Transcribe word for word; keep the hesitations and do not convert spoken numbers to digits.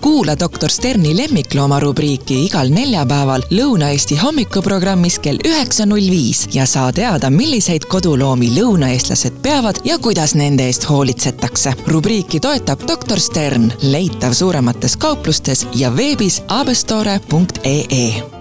Kuula doktor Sterni lemmiklooma rubriiki igal neljapäeval Lõuna-Eesti hommikuprogrammis kell üheksa null viis ja saa teada, milliseid koduloomi lõunaeestlased peavad ja kuidas nende eest hoolitsetakse. Rubriiki toetab doktor Stern, leitav suuremates kauplustes ja veebis abestore punkt ee.